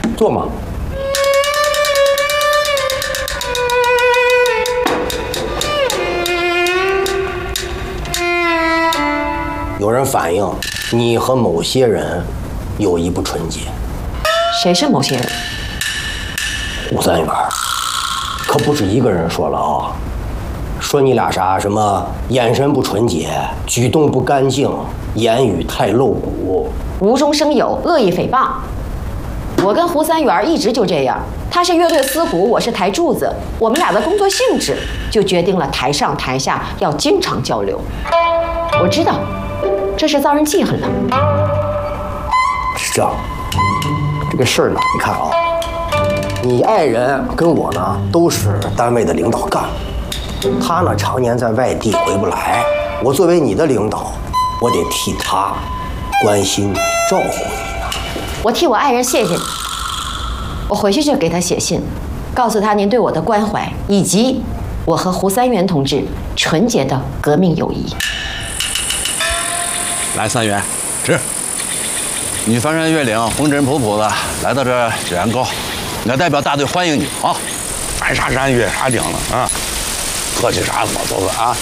坐嘛。有人反映你和某些人友谊不纯洁。 谁是某些人？ 吴三元，可不止一个人说了啊，说你俩啥什么眼神不纯洁，举动不干净，言语太露骨， 无中生有，恶意诽谤。我跟胡三元一直就这样，他是乐队司鼓，我是台柱子，我们俩的工作性质就决定了台上台下要经常交流。我知道，这是遭人记恨了。 是这样，这个事儿呢，你看啊，你爱人跟我呢都是单位的领导干部，他呢常年在外地回不来，我作为你的领导，我得替他关心你、照顾你呀。 我替我爱人谢谢你，我回去就给他写信，告诉他您对我的关怀，以及我和胡三元同志纯洁的革命友谊。 来，三元，吃。你翻山越岭、风尘仆仆的来到这脂源高，我代表大队欢迎你啊！ 翻啥山越啥岭了啊？客气啥嘛，都是啊。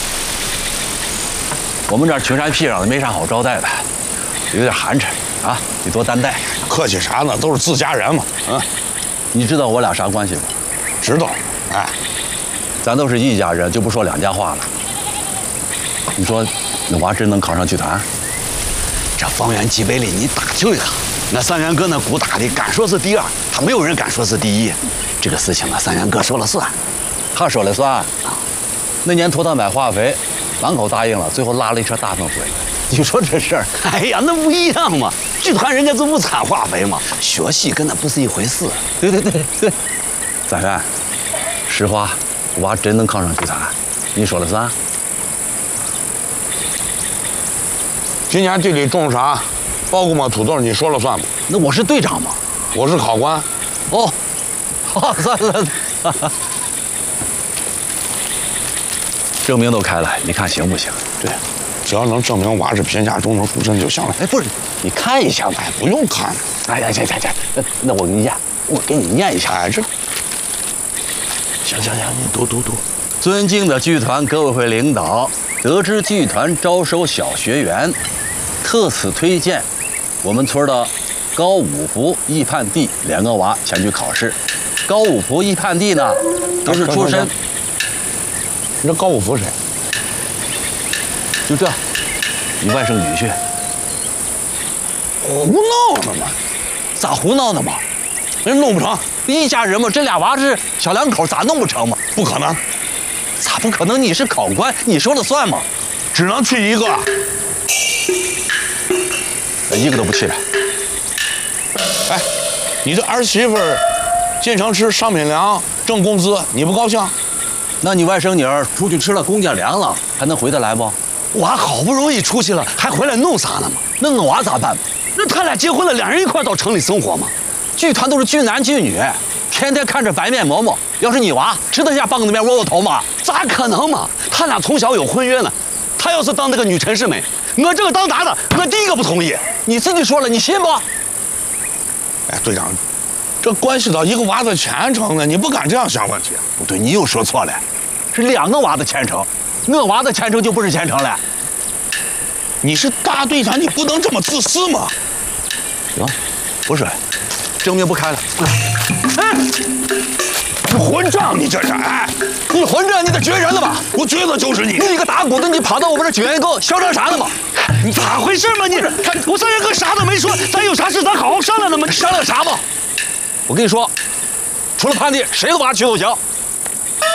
我们这儿群山僻壤的，没啥好招待的，有点寒碜啊，你多担待。 客气啥呢？都是自家人嘛，啊。 你知道我俩啥关系吗？ 知道，哎， 咱都是一家人，就不说两家话了。你说那娃真能考上剧团？ 这方圆几百里你打听一下，那三元哥那鼓打的敢说是第二，他没有人敢说是第一。这个事情啊，三元哥说了算。 他说了算。那年托他买化肥，满口答应了，最后拉了一车大粪回来。你说这事儿？ 哎呀，那不一样嘛！剧团人家就不掺化肥嘛，学戏跟那不是一回事。 对，三元，实话，娃真能考上剧团，你说了算。 今年地里种啥，包谷嘛土豆，你说了算吗？ 那我是队长嘛， 我是考官。 哦，好，算了。证明都开了，你看行不行？ 对，只要能证明娃是贫下中农出身就行了。 哎，不是，你看一下吧。 哎，不用看。 哎呀，行，那我给你念，我给你念一下。 哎，这，行，你读。 尊敬的剧团革委会领导，得知剧团招收小学员，特此推荐我们村的高五福、易盼娣2个娃前去考试。高五福、易盼娣呢，都是出身。 你这高五福谁？ 就这，你外甥女婿。 胡闹呢嘛？ 咋胡闹呢嘛？ 人弄不成， 一家人嘛，这俩娃是小两口，咋弄不成嘛？ 不可能。 咋不可能？你是考官，你说了算嘛？ 只能去一个。 一个都不去。 哎，你这儿媳妇进城吃商品粮挣工资，你不高兴？ 那你外甥女儿出去吃了公家粮了，还能回得来不？ 娃好不容易出去了，还回来弄啥呢嘛？ 那我娃咋办？ 那他俩结婚了，两人一块到城里生活嘛？ 剧团都是俊男俊女，天天看着白面馍馍。要是你娃吃得下棒子面窝窝头吗？ 咋可能嘛？他俩从小有婚约呢。他要是当那个女陈世美，我这个当打的，我第一个不同意。 你自己说了，你信不？ 哎，队长，这关系到一个娃的前程呢，你不敢这样想问题。 不对，你又说错了，是2个娃的前程，我娃的前程就不是前程了。 你是大队长，你不能这么自私嘛。 行，不是，证明不开了。 你混账！你这是哎， 你混账！你得绝人了吧？ 我觉得就是你。 你一个打鼓的，你跑到我们这举员沟嚣张啥呢嘛？ 你咋回事嘛你？我三元哥啥都没说，咱有啥事咱好好商量的嘛。 商量啥嘛？我跟你说，除了盼娣，谁的娃娶都行。